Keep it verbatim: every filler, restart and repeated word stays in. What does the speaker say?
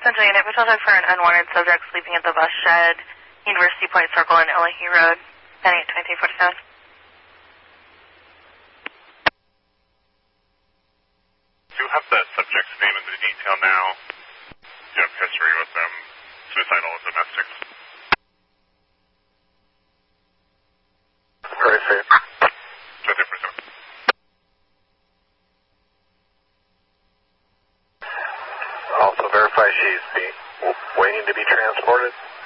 Central Unit, patrol dog for an unwanted subject sleeping at the bus shed, University Point Circle and Illahee Road, ten eight twenty-three forty-seven. Do you have the subject's name in the detail now? Do you have history with them, suicidal and domestic? Very safe. twenty-three forty-seven. Also verify she's be, waiting to be transported.